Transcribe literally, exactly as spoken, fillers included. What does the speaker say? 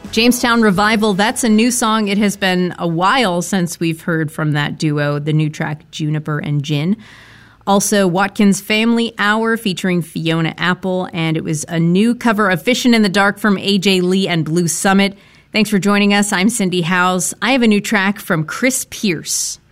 Jamestown Revival, that's a new song. It has been a while since we've heard from that duo, the new track Juniper and Gin. Also, Watkins Family Hour featuring Fiona Apple, and it was a new cover of Fishin' in the Dark from A J Lee and Blue Summit. Thanks for joining us. I'm Cindy Howes. I have a new track from Chris Pierce.